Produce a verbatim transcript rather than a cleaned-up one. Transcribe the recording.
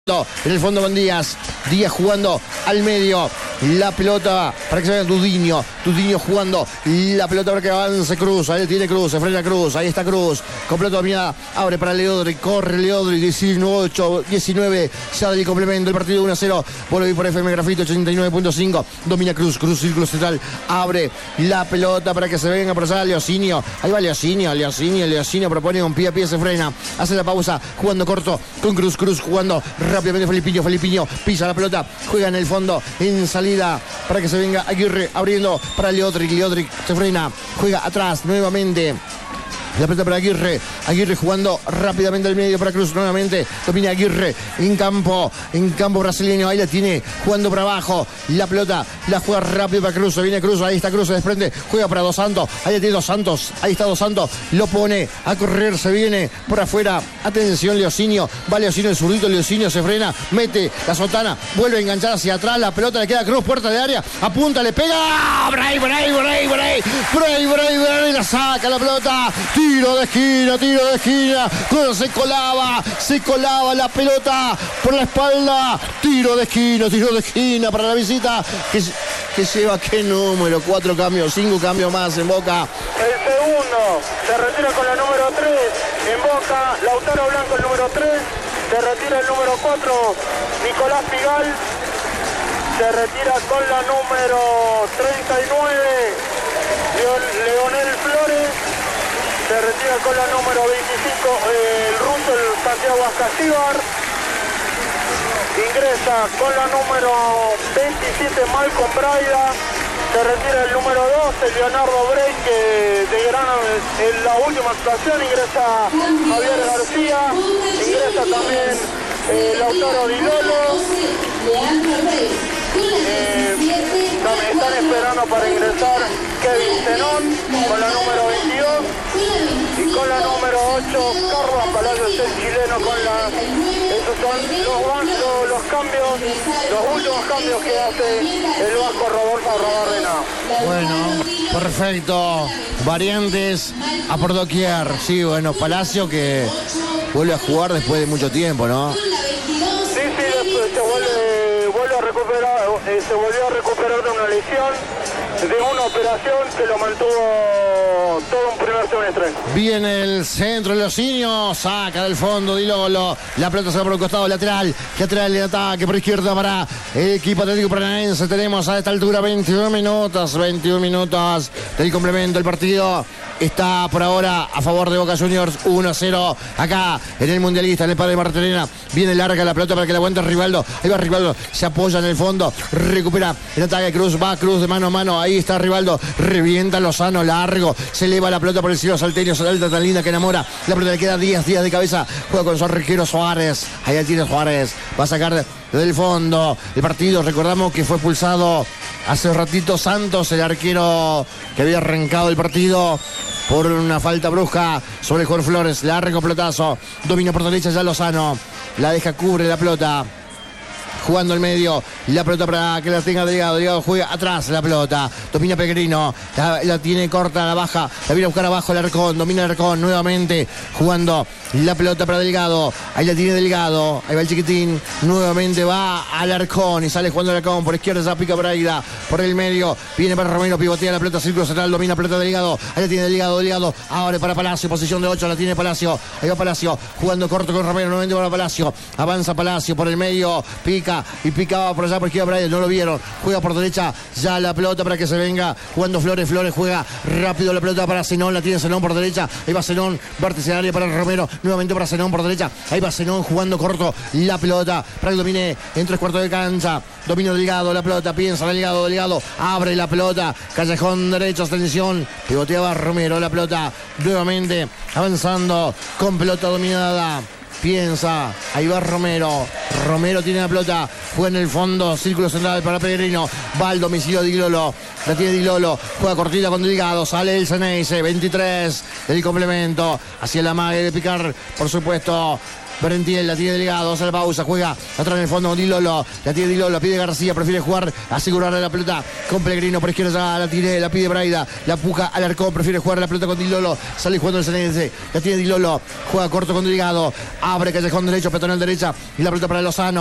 En el fondo con Díaz, Díaz jugando al medio, la pelota para que se vea Dudiño, Dudiño jugando, la pelota para que avance Cruz, ahí tiene Cruz, se frena Cruz, ahí está Cruz, completo dominada, abre para Leodri, corre Leodri, dieciocho, diecinueve, sale el complemento, el partido uno a cero, vuelve por F M Grafito ochenta y nueve punto cinco, domina Cruz, Cruz círculo central, abre la pelota para que se venga por allá Leocinio, ahí va Leocinio, Leocinio, Leocinio propone un pie a pie, se frena, hace la pausa, jugando corto con Cruz, Cruz jugando rápidamente Felipiño, Felipiño pisa la pelota, juega en el fondo, en salida para que se venga Aguirre, abriendo para Leodric, Leodric se frena, juega atrás nuevamente. La pelota para Aguirre, Aguirre jugando rápidamente al medio para Cruz nuevamente, domina Aguirre en campo, en campo brasileño, ahí la tiene, jugando para abajo, la pelota la juega rápido para Cruz, se viene Cruz, ahí está Cruz, se desprende, juega para Dos Santos, ahí la tiene Dos Santos, ahí está Dos Santos, lo pone a correr, se viene por afuera, atención Leocinio, va Leocinio, el zurdito Leocinio se frena, mete la sotana, vuelve a enganchar hacia atrás, la pelota le queda a Cruz, puerta de área, apunta, le pega, por ahí, por ahí, por ahí, por ahí, por ahí, por ahí, por ahí, la saca la pelota, tiro de esquina, tiro de esquina, cuando se colaba, se colaba la pelota por la espalda, tiro de esquina, tiro de esquina para la visita, que, que lleva qué número, cuatro cambios, cinco cambios más en Boca. El segundo, se retira con la número tres, en Boca, Lautaro Blanco el número tres, se retira el número cuatro, Nicolás Pigal, se retira con la número treinta y nueve, Leonel Flores, se retira con la número veinticinco, eh, el ruso, el Santiago Ascasíbar. Ingresa con la número veintisiete, Malcolm Braida. Se retira el número doce, Leonardo Break, que de gran, en la última actuación ingresa Javier García. Ingresa también eh, Lautaro Di Lolo. Eh, están esperando para ingresar Kevin Zenón con la número veintidós y con la número ocho Carlos Palacios, el chileno, con la... Esos son los, los, los cambios, los últimos cambios que hace el vasco Rodolfo Rabarrena. Bueno, perfecto, variantes a por doquier, sí, bueno, Palacio que vuelve a jugar después de mucho tiempo, ¿no? Sí, sí, después se vuelve, vuelve a recuperar, eh, se volvió a recuperar de una lesión, de una operación que lo mantuvo todo un primer semestre. Viene el centro, Leocinio, saca del fondo Di Lolo, la pelota se va por el costado lateral, lateral de ataque por izquierda para el equipo Atlético Paranaense. Tenemos a esta altura veintiuno minutos, veintiuno minutos del complemento. El partido está por ahora a favor de Boca Juniors, uno a cero acá en el Mundialista, en el Padre Martelena. Viene larga la pelota para que la aguante Rivaldo, ahí va Rivaldo, se apoya en el fondo, recupera el ataque, Cruz, va Cruz de mano a mano, ahí está Rivaldo, revienta Lozano, largo, se eleva la pelota por el cielo salteño, salta tan linda que enamora, la pelota le queda Díaz, Díaz de cabeza, juega con su arquero Suárez, ahí tiene Suárez, va a sacar del fondo el partido. Recordamos que fue expulsado hace ratito Santos, el arquero que había arrancado el partido por una falta brusca sobre el jugador Flores. Largo pelotazo, domina por derecha ya Lozano, la deja, cubre la pelota, jugando al medio, la pelota para que la tenga Delgado, Delgado juega atrás la pelota, domina Pellegrino, la, la tiene corta, la baja, la viene a buscar abajo el Arcón, domina el Arcón nuevamente, jugando la pelota para Delgado, ahí la tiene Delgado, ahí va el chiquitín, nuevamente va al Arcón y sale jugando el Arcón, por izquierda ya pica Braida, por el medio, viene para Romero, pivotea la pelota, círculo central, domina la pelota Delgado, ahí la tiene Delgado, Delgado, ahora para Palacio, posición de ocho, la tiene Palacio, ahí va Palacio, jugando corto con Romero, nuevamente para Palacio, avanza Palacio por el medio, pica y picaba por allá por izquierda Braida, no lo vieron, juega por derecha ya la pelota para que se venga, jugando Flores, Flores juega rápido la pelota para Zenón, la tiene Zenón por derecha, ahí va Zenón, vértice de área para Romero, nuevamente para Zenón por derecha, ahí va Zenón jugando corto la pelota para que domine en tres cuartos de cancha, dominio Delgado, la pelota, piensa Delgado, Delgado, abre la pelota, callejón derecho, extensión, pivoteaba Romero, la pelota nuevamente avanzando con pelota dominada. Piensa, ahí va Romero, Romero tiene la pelota, juega en el fondo, círculo central para Pellegrino, va al domicilio de Di Lolo, la tiene Di Lolo, juega cortita con Delgado, sale el Ceneice, veintitrés, el complemento, hacia la mague de picar, por supuesto, Berentiel, la tiene Delgado, hace la pausa, juega atrás en el fondo con Di Lolo, la tiene Di Lolo, pide García, prefiere jugar, asegurarle la pelota con Pellegrino, por izquierda la tiene, la pide Braida, la puja al arco, prefiere jugar la pelota con Di Lolo, sale jugando el Cenense, la tiene Di Lolo, juega corto con Delgado, abre callejón derecho, peatonal derecha, y la pelota para Lozano.